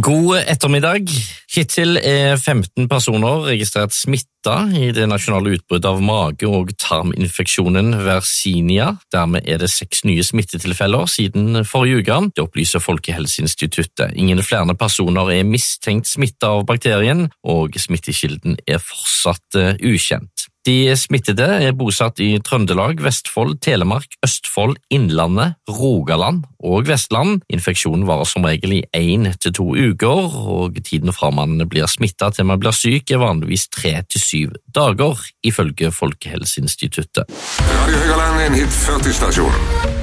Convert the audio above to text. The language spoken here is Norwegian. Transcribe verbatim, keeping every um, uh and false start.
God ettermiddag. Hittil er femten personer registrert smitta i det nasjonale utbruddet av mage- og tarminfeksjonen Yersinia. Dermed er det seks nye smittetilfeller siden forrige uke. Det opplyser Folkehelseinstituttet. Ingen flere personer er mistenkt smittet av bakterien, og smittekilden er fortsatt uh, ukjent. De smittede er bosatt i Trøndelag, Vestfold, Telemark, Østfold, Innlandet, Rogaland og Vestland. Infeksjonen varer som regel i en til to uker, og tiden fra man blir smittet til man blir syk er vanligvis tre til syv dager, ifølge Folkehelseinstituttet. Radio Høgaland, en hit førti stasjon.